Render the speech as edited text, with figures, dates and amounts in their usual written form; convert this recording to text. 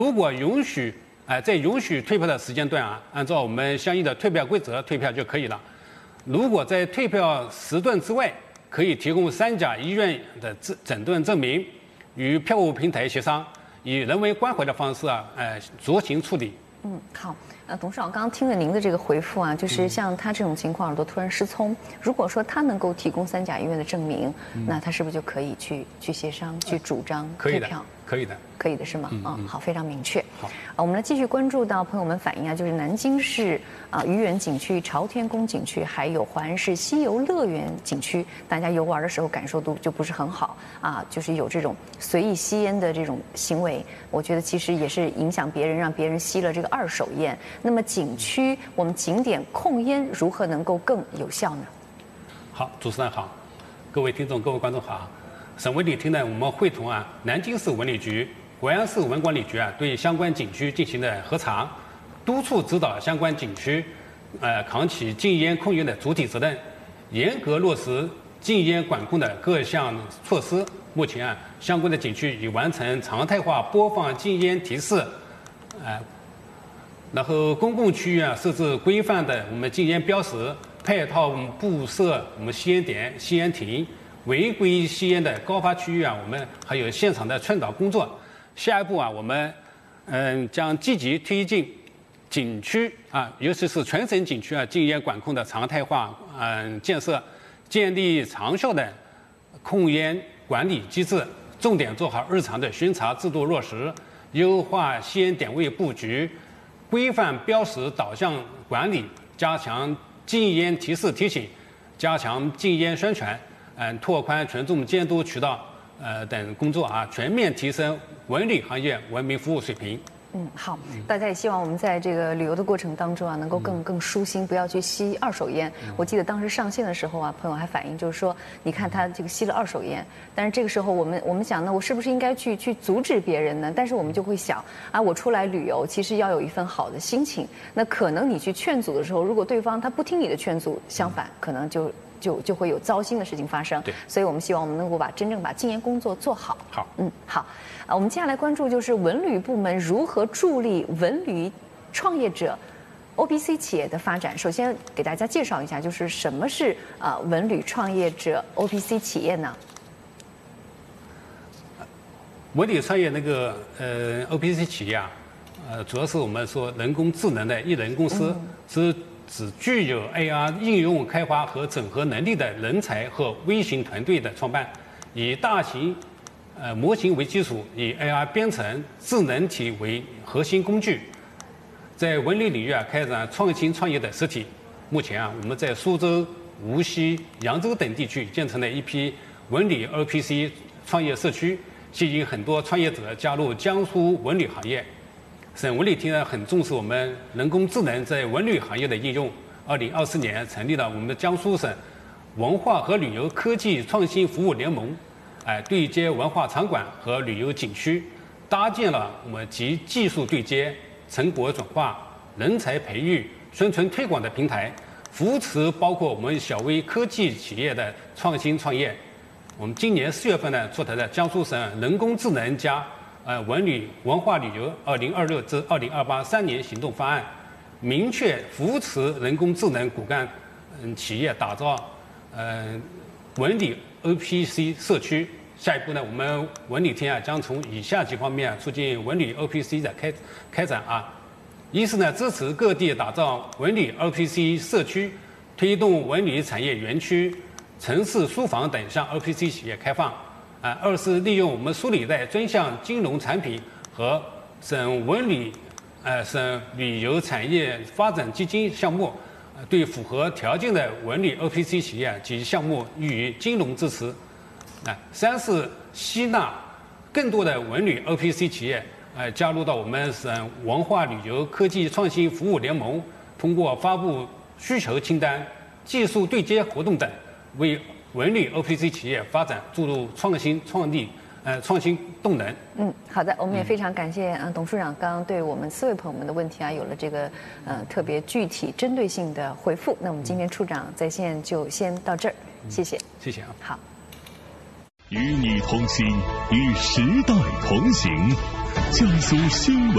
如果允许，在允许退票的时间段啊，按照我们相应的退票规则退票就可以了。如果在退票时段之外，可以提供3甲医院的诊断证明，与票务平台协商，以人为关怀的方式啊，酌情处理。 好。董事长，刚刚听了您的这个回复啊，就是像他这种情况，耳朵突然失聪，如果说他能够提供3甲医院的证明，那他是不是就可以去协商、去主张退票？ 可以的， 可以的是吗？好，非常明确。 好， 我们来继续关注到朋友们反映啊，就是南京市愚园景区、朝天宫景区，还有淮安市西游乐园景区，大家游玩的时候感受度就不是很好啊，就是有这种随意吸烟的这种行为，我觉得其实也是影响别人，让别人吸了这个2手烟。那么景区我们景点控烟如何能够更有效呢？ 好，主持人好，各位听众、各位观众好。省文旅厅呢，我们会同南京市文旅局、淮安市文管理局对相关景区进行了核查，督促指导相关景区，扛起禁烟控烟的主体责任，严格落实禁烟管控的各项措施。目前相关的景区已完成常态化播放禁烟提示，然后公共区域设置规范的我们禁烟标识，配套布设我们吸烟点、吸烟亭。违规吸烟的高发区域我们还有现场的劝导工作。下一步我们将积极推进景区尤其是全省景区禁烟管控的常态化建设，建立长效的控烟管理机制，重点做好日常的巡查制度落实，优化吸烟点位布局，规范标识导向管理，加强禁烟提示提醒，加强禁烟宣传。拓宽群众监督渠道等工作全面提升文旅行业文明服务水平。 好，大家也希望我们在这个旅游的过程当中能够更舒心，不要去吸2手烟。我记得当时上线的时候朋友还反映就是说，你看他这个吸了2手烟，但是这个时候我们想呢，我是不是应该去阻止别人呢？但是我们就会想我出来旅游，其实要有一份好的心情。那可能你去劝阻的时候，如果对方他不听你的劝阻，相反可能就会有糟心的事情发生。 对， 所以我们希望我们能够真正把禁烟工作做好。 好， 好。我们接下来关注就是文旅部门如何助力文旅创业者 OPC 企业的发展。首先给大家介绍一下，就是什么是文旅创业者 OPC 企业呢？ 文旅创业OPC 企业主要是我们说人工智能的艺人公司，是指具有 AR 应用开发和整合能力的人才和微型团队的创办，以大型模型为基础，以 AR 编程智能体为核心工具，在文旅领域开展创新创业的实体。目前我们在苏州、无锡、扬州等地区建成了一批文旅 OPC 创业社区，吸引很多创业者加入江苏文旅行业。省文旅厅很重视我们人工智能在文旅行业的应用。2024年成立了我们江苏省文化和旅游科技创新服务联盟，对接文化场馆和旅游景区，搭建了我们集技术对接、成果转化、人才培育、宣传推广的平台，扶持包括我们小微科技企业的创新创业。我们今年4月份出台了江苏省人工智能加文旅文化旅游2026至2028 3年行动方案，明确扶持人工智能骨干企业打造文旅 OPC 社区。下一步我们文旅厅将从以下几方面促进文旅 OPC 的开展一是支持各地打造文旅 OPC 社区，推动文旅产业园区、城市书房等向 OPC 企业开放。二是利用我们苏里贷专项金融产品和省旅游产业发展基金项目，对符合条件的文旅 OPC 企业及项目予以金融支持。三是吸纳更多的文旅 OPC 企业加入到我们省文化旅游科技创新服务联盟，通过发布需求清单、技术对接活动等，为文旅 OPC 企业发展注入创新动能。 好的，我们也非常感谢董事长刚刚对我们4位朋友们的问题有了这个特别具体针对性的回复。那我们今天处长在线就先到这儿，谢谢。 谢谢好。 与你同行，与时代同行，江苏新闻。